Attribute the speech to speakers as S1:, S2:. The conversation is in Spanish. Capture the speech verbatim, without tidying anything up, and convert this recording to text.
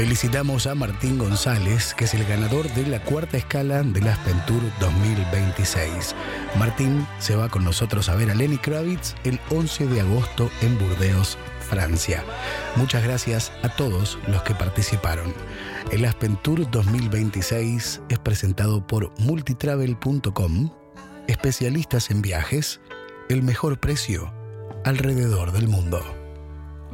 S1: Felicitamos a Martín González, que es el ganador de la cuarta escala del Aspen Tour dos mil veintiséis. Martín se va con nosotros a ver a Lenny Kravitz el once de agosto en Burdeos, Francia. Muchas gracias a todos los que participaron. El Aspen Tour dos mil veintiséis es presentado por multitravel punto com, especialistas en viajes, el mejor precio alrededor del mundo.